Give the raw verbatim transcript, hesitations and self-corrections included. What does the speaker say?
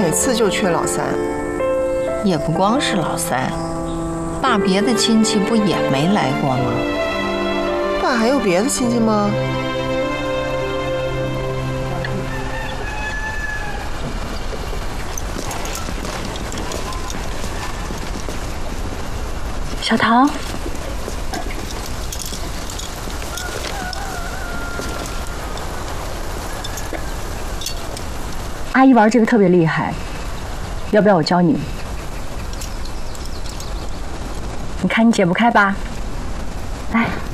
每次就缺老三。 也不光是老三，爸别的亲戚不也没来过吗？ 爸还有别的亲戚吗？ 小桃，阿姨玩这个特别厉害，要不要我教你？你看你解不开吧？来。